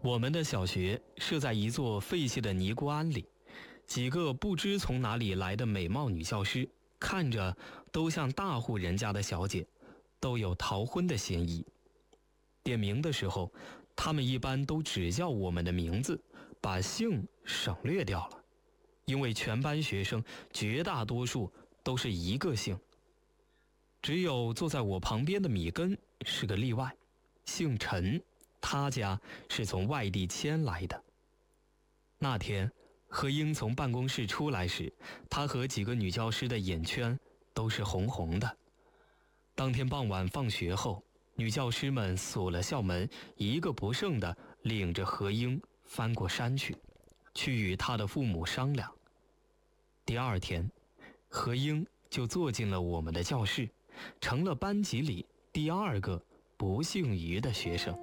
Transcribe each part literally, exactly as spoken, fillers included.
我们的小学设在一座废弃的尼姑庵里，几个不知从哪里来的美貌女教师，看着都像大户人家的小姐，都有逃婚的嫌疑。点名的时候，他们一般都只叫我们的名字，把姓省略掉了，因为全班学生绝大多数都是一个姓。只有坐在我旁边的米根是个例外，姓陈，他家是从外地迁来的。那天何英从办公室出来时，她和几个女教师的眼圈都是红红的。当天傍晚放学后，女教师们锁了校门，一个不剩的领着何英翻过山去，去与她的父母商量。第二天，何英就坐进了我们的教室，成了班级里第二个不姓于的学生。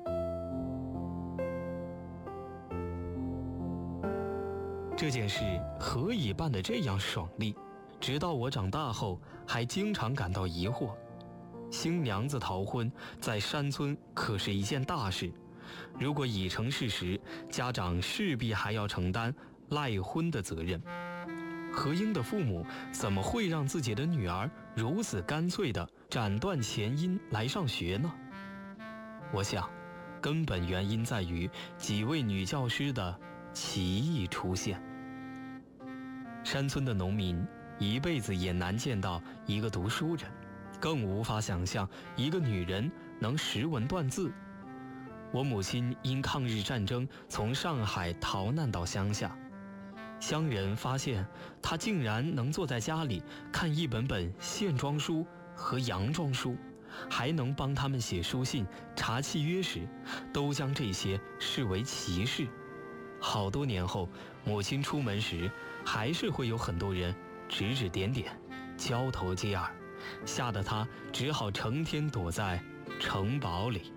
这件事何以办得这样爽利，直到我长大后还经常感到疑惑。新娘子逃婚在山村可是一件大事，如果已成事实，家长势必还要承担赖婚的责任。何英的父母怎么会让自己的女儿如此干脆地斩断前因来上学呢？我想根本原因在于几位女教师的奇异出现。山村的农民一辈子也难见到一个读书人，更无法想象一个女人能识文断字。我母亲因抗日战争从上海逃难到乡下，乡人发现她竟然能坐在家里看一本本线装书和洋装书，还能帮他们写书信、查契约时，都将这些视为奇事。好多年后，母亲出门时，还是会有很多人指指点点，交头接耳，吓得她只好成天躲在城堡里。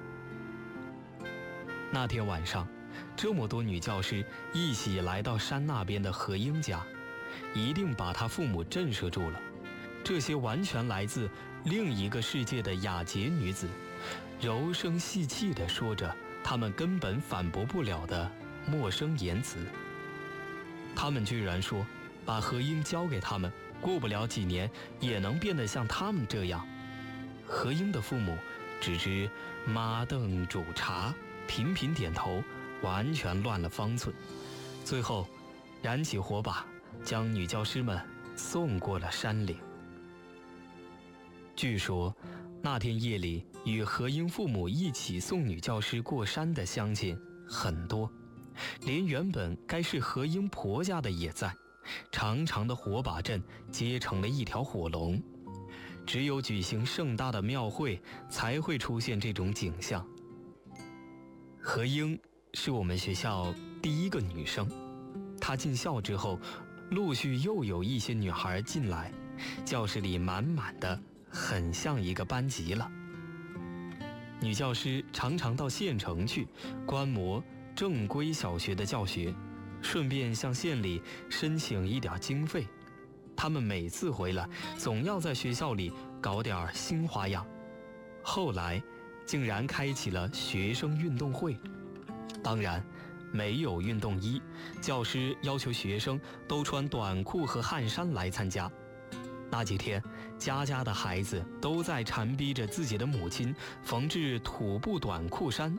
那天晚上，这么多女教师一起来到山那边的何英家，一定把她父母震慑住了。这些完全来自另一个世界的雅洁女子，柔声细气地说着她们根本反驳不了的陌生言辞。他们居然说，把何英交给他们，过不了几年也能变得像他们这样。何英的父母只知妈凳煮茶，频频点头，完全乱了方寸。最后燃起火把，将女教师们送过了山岭。据说那天夜里与何英父母一起送女教师过山的乡亲很多，连原本该是何英婆家的也在，长长的火把阵结成了一条火龙。只有举行盛大的庙会才会出现这种景象。何英是我们学校第一个女生，她进校之后，陆续又有一些女孩进来，教室里满满的，很像一个班级了。女教师常常到县城去观摩正规小学的教学，顺便向县里申请一点经费。他们每次回来总要在学校里搞点新花样，后来竟然开启了学生运动会。当然没有运动衣，教师要求学生都穿短裤和汗衫来参加。那几天，家家的孩子都在缠逼着自己的母亲缝制土布短裤衫，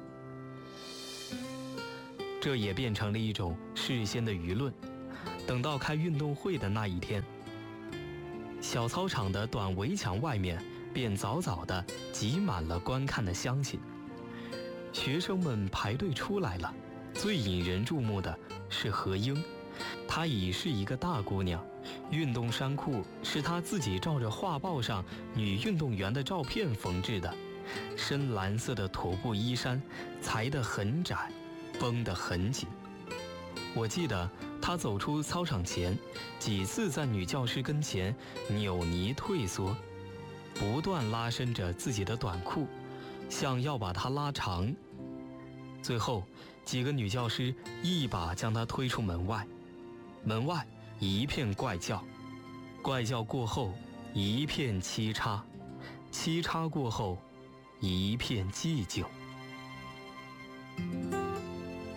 这也变成了一种事先的舆论。等到开运动会的那一天，小操场的短围墙外面便早早地挤满了观看的乡亲。学生们排队出来了，最引人注目的是何英。她已是一个大姑娘，运动衫裤是她自己照着画报上女运动员的照片缝制的，深蓝色的土布衣衫裁得很窄，绷得很紧。我记得她走出操场前，几次在女教师跟前扭捏退缩，不断拉伸着自己的短裤，想要把它拉长。最后几个女教师一把将她推出门外，门外一片怪叫，怪叫过后一片沏插，沏插过后一片寂静。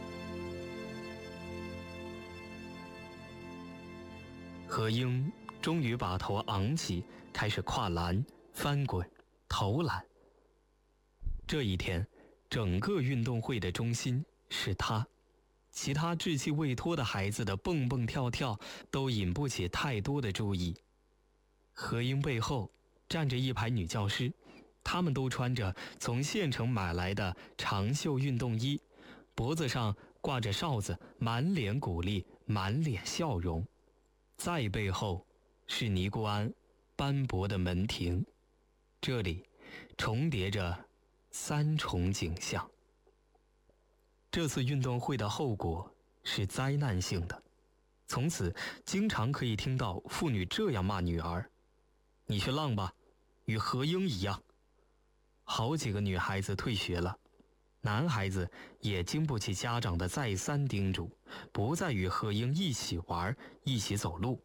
何英终于把头昂起，开始跨栏、翻滚、投篮。这一天，整个运动会的中心是他，其他稚气未脱的孩子的蹦蹦跳跳都引不起太多的注意。何英背后站着一排女教师，她们都穿着从县城买来的长袖运动衣，脖子上挂着哨子，满脸鼓励，满脸笑容。再背后是尼姑庵斑驳的门庭，这里重叠着三重景象。这次运动会的后果是灾难性的，从此经常可以听到妇女这样骂女儿：你去浪吧，与何英一样。好几个女孩子退学了，男孩子也经不起家长的再三叮嘱，不再与何英一起玩，一起走路。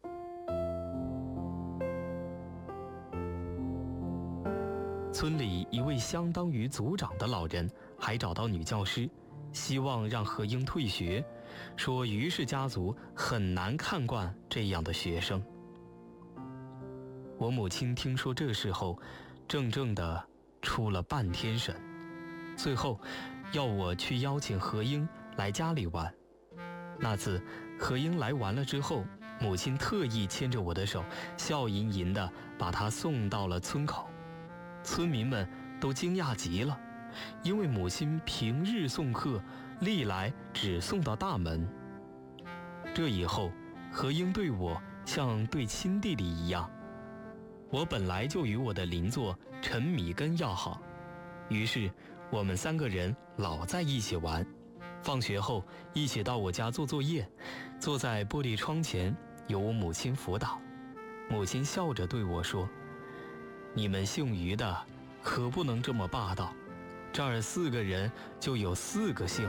村里一位相当于族长的老人还找到女教师，希望让何英退学，说于氏家族很难看惯这样的学生。我母亲听说这事后，怔怔地出了半天神，最后要我去邀请何英来家里玩。那次何英来完了之后，母亲特意牵着我的手，笑吟吟地把她送到了村口。村民们都惊讶极了，因为母亲平日送客历来只送到大门。这以后，何英对我像对亲弟弟一样。我本来就与我的邻座陈米根要好，于是我们三个人老在一起玩，放学后一起到我家做作业，坐在玻璃窗前由我母亲辅导。母亲笑着对我说：你们姓于的可不能这么霸道，这儿四个人就有四个姓。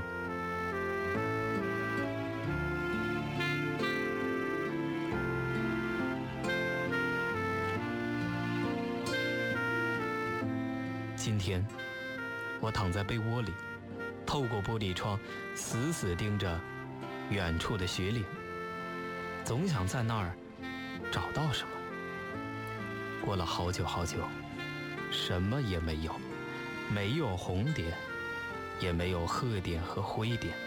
今天我躺在被窝里，透过玻璃窗死死盯着远处的雪岭，总想在那儿找到什么。过了好久好久，什么也没有，没有红点，也没有褐点和灰点。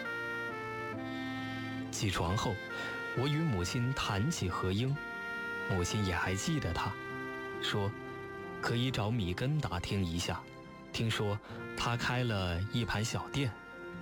起床后，我与母亲谈起何英，母亲也还记得他，说可以找米根打听一下，听说他开了一盘小店。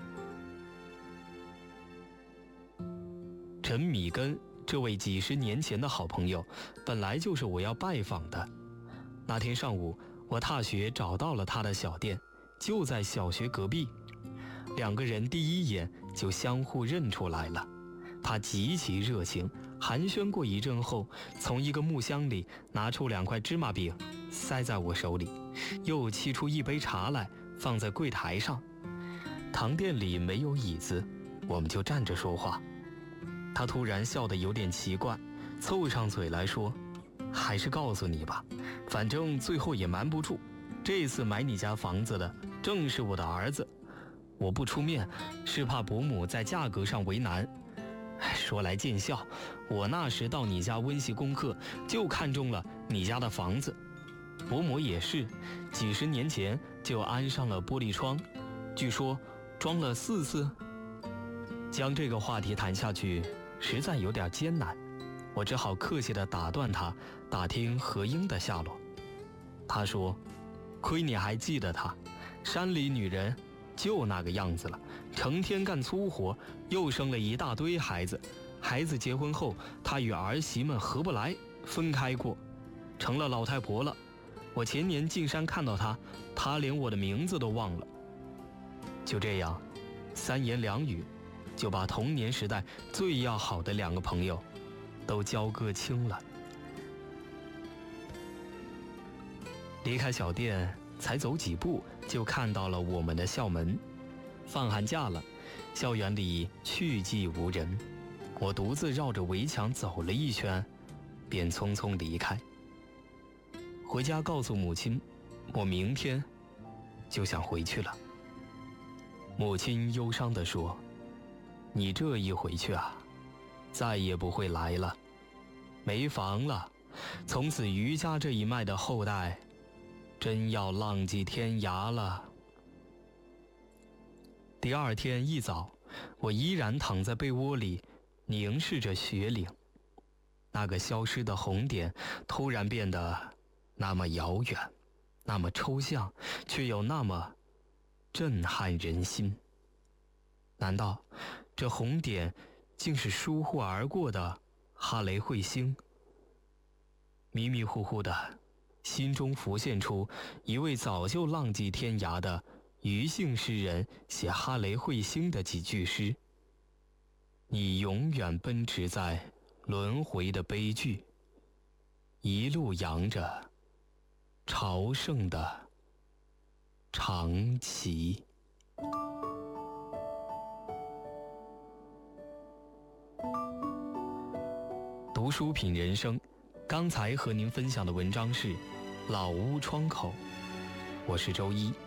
陈米根这位几十年前的好朋友，本来就是我要拜访的。那天上午，我踏雪找到了他的小店，就在小学隔壁。两个人第一眼就相互认出来了。他极其热情，寒暄过一阵后，从一个木箱里拿出两块芝麻饼，塞在我手里，又沏出一杯茶来，放在柜台上。堂店里没有椅子，我们就站着说话。他突然笑得有点奇怪，凑上嘴来说：还是告诉你吧，反正最后也瞒不住，这次买你家房子的正是我的儿子，我不出面是怕伯母在价格上为难。说来见笑，我那时到你家温习功课，就看中了你家的房子。伯母也是几十年前就安上了玻璃窗，据说装了四次。将这个话题谈下去实在有点艰难，我只好客气地打断他，打听何英的下落。他说：亏你还记得他，山里女人就那个样子了，成天干粗活，又生了一大堆孩子。孩子结婚后，他与儿媳们合不来，分开过，成了老太婆了。我前年进山看到她，她连我的名字都忘了。就这样，三言两语就把童年时代最要好的两个朋友都交割清了。离开小店才走几步，就看到了我们的校门。放寒假了，校园里去寂无人，我独自绕着围墙走了一圈，便匆匆离开。回家告诉母亲，我明天就想回去了。母亲忧伤地说：你这一回去啊，再也不会来了。 没房了，从此余家这一脉的后代真要浪迹天涯了。第二天一早，我依然躺在被窝里，凝视着雪岭。那个消失的红点突然变得那么遥远，那么抽象，却又那么震撼人心。难道这红点竟是疏忽而过的哈雷彗星？迷迷糊糊的，心中浮现出一位早就浪迹天涯的余姓诗人写哈雷彗星的几句诗：你永远奔驰在轮回的悲剧，一路扬着朝圣的长旗。读书品人生，刚才和您分享的文章是《老屋窗口》，我是周一。